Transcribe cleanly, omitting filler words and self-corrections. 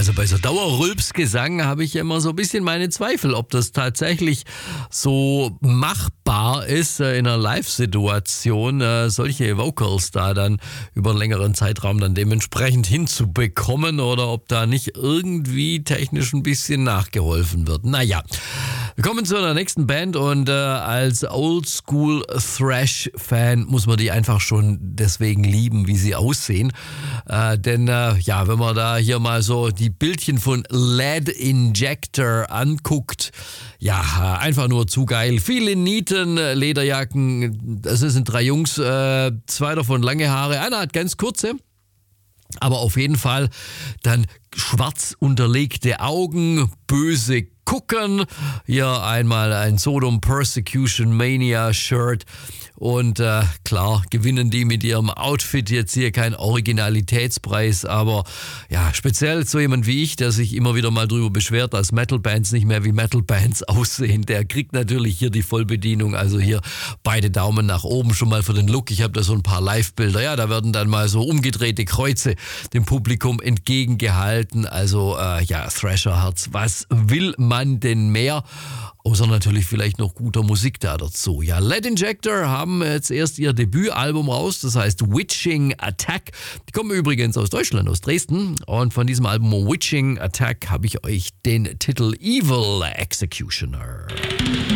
Also bei so Dauerrülpsgesang habe ich ja immer so ein bisschen meine Zweifel, ob das tatsächlich so machbar ist in einer Live-Situation, solche Vocals da dann über einen längeren Zeitraum dann dementsprechend hinzubekommen oder ob da nicht irgendwie technisch ein bisschen nachgeholfen wird. Naja, wir kommen zu einer nächsten Band und als Oldschool-Thrash-Fan muss man die einfach schon deswegen lieben, wie sie aussehen. Denn wenn man da hier mal so die Bildchen von Lead Injector anguckt, ja, einfach nur zu geil. Viele Nieten, Lederjacken, das sind 3 Jungs, 2 davon lange Haare, einer hat ganz kurze. Aber auf jeden Fall dann schwarz unterlegte Augen, böse gucken. Hier einmal ein Sodom Persecution Mania Shirt. Und klar, gewinnen die mit ihrem Outfit jetzt hier keinen Originalitätspreis. Aber ja, speziell so jemand wie ich, der sich immer wieder mal drüber beschwert, dass Metal-Bands nicht mehr wie Metal-Bands aussehen, der kriegt natürlich hier die Vollbedienung. Also hier beide Daumen nach oben schon mal für den Look. Ich habe da so ein paar Live-Bilder. Ja, da werden dann mal so umgedrehte Kreuze dem Publikum entgegengehalten. Also Thrasher-Herz, was will man denn mehr? Außer natürlich vielleicht noch guter Musik da dazu. Ja, Lead Injector haben jetzt erst ihr Debütalbum raus, das heißt Witching Attack. Die kommen übrigens aus Deutschland, aus Dresden. Und von diesem Album Witching Attack habe ich euch den Titel Evil Executioner.